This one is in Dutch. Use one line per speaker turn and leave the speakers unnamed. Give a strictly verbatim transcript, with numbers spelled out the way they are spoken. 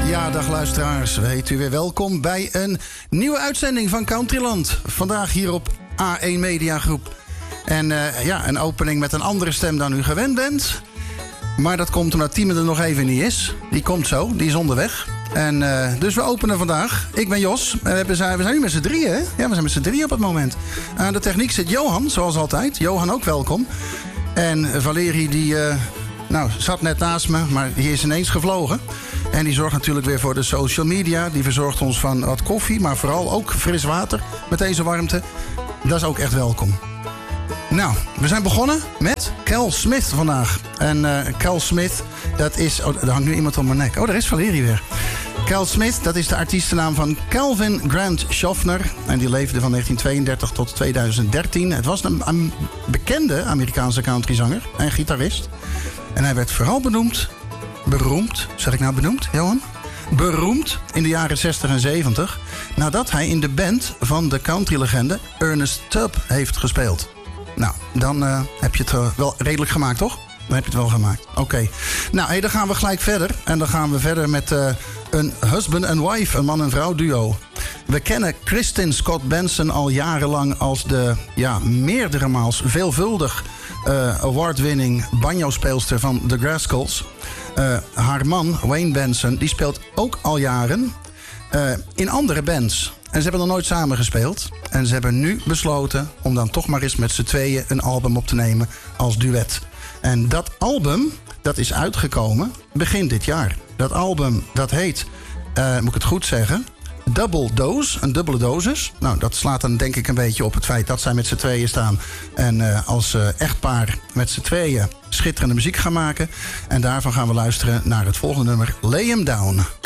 Ja, dag luisteraars. Weet u weer welkom bij een nieuwe uitzending van Countryland. Vandaag hier op A één Media Groep. En uh, ja, een opening met een andere stem dan u gewend bent. Maar dat komt omdat Tieme er nog even niet is. Die komt zo, die is onderweg. En uh, dus we openen vandaag. Ik ben Jos. En we zijn, we zijn nu met z'n drieën, hè? Ja, we zijn met z'n drieën op het moment. Aan de techniek zit Johan, zoals altijd. Johan ook welkom. En Valerie, die uh, nou, zat net naast me, maar die is ineens gevlogen. En die zorgt natuurlijk weer voor de social media. Die verzorgt ons van wat koffie, maar vooral ook fris water met deze warmte. Dat is ook echt welkom. Nou, we zijn begonnen met Cal Smith vandaag. En uh, Cal Smith, dat is... Oh, er hangt nu iemand om mijn nek. Oh, daar is Valerie weer. Cal Smith, dat is de artiestennaam van Calvin Grant Schaffner. En die leefde van negentien tweeëndertig tot tweeduizend dertien. Het was een, een bekende Amerikaanse countryzanger en gitarist. En hij werd vooral benoemd... Beroemd, zeg ik nou benoemd, Johan? Beroemd in de jaren zestig en zeventig... nadat hij in de band van de countrylegende Ernest Tubb heeft gespeeld. Nou, dan uh, heb je het uh, wel redelijk gemaakt, toch? Dan heb je het wel gemaakt. Oké. Okay. Nou, hey, dan gaan we gelijk verder. En dan gaan we verder met uh, een husband and wife, een man- en vrouw duo. We kennen Kristin Scott Benson al jarenlang als de ja, meerdere maals veelvuldig uh, award-winning banjo-speelster van The Rascals. Uh, haar man, Wayne Benson, die speelt ook al jaren uh, in andere bands. En ze hebben nog nooit samen gespeeld. En ze hebben nu besloten om dan toch maar eens met z'n tweeën een album op te nemen als duet. En dat album, dat is uitgekomen begin dit jaar. Dat album, dat heet, uh, moet ik het goed zeggen... Double Dose, een dubbele dosis. Nou, dat slaat dan denk ik een beetje op het feit dat zij met z'n tweeën staan. En uh, als uh, echtpaar met z'n tweeën schitterende muziek gaan maken. En daarvan gaan we luisteren naar het volgende nummer, Lay 'Em Down.